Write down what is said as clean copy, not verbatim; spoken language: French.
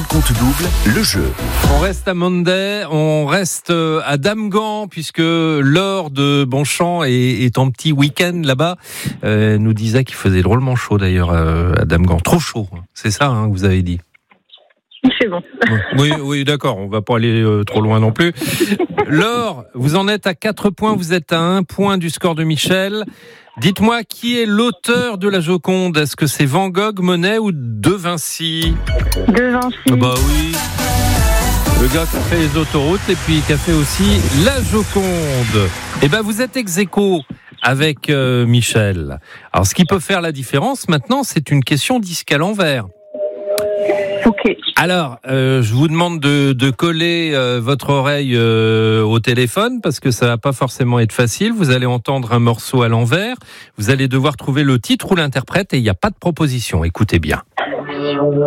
compte double, le jeu. On reste à Monday, on reste à Damgan, puisque Laure de Bonchamp est en petit week-end là-bas. Nous disait qu'il faisait drôlement chaud d'ailleurs à Damgan. Trop chaud, c'est ça que vous avez dit. C'est bon. Oui, d'accord, on va pas aller trop loin non plus. Laure, vous en êtes à 4 points, vous êtes à 1 point du score de Michel. Dites-moi, qui est l'auteur de la Joconde ? Est-ce que c'est Van Gogh, Monet ou De Vinci ? De Vinci. Bah oui. Le gars qui a fait les autoroutes et puis qui a fait aussi la Joconde. Eh ben, vous êtes ex-aequo avec Michel. Alors, ce qui peut faire la différence maintenant, c'est une question disque à l'envers. Ok. Alors, je vous demande de coller votre oreille au téléphone parce que ça va pas forcément être facile. Vous allez entendre un morceau à l'envers. Vous allez devoir trouver le titre ou l'interprète et il n'y a pas de proposition. Écoutez bien.